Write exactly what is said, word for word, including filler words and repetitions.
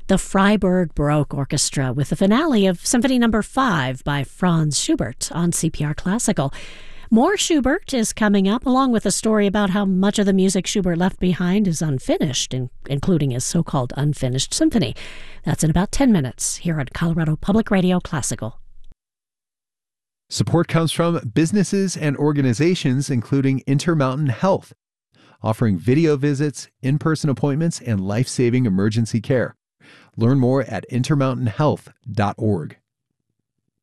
the Freiburg Baroque Orchestra with the finale of Symphony Number five by Franz Schubert on C P R Classical. More Schubert is coming up, along with a story about how much of the music Schubert left behind is unfinished, in, including his so-called unfinished symphony. That's in about ten minutes here on Colorado Public Radio Classical. Support comes from businesses and organizations, including Intermountain Health, offering video visits, in-person appointments, and life-saving emergency care. Learn more at intermountain health dot org.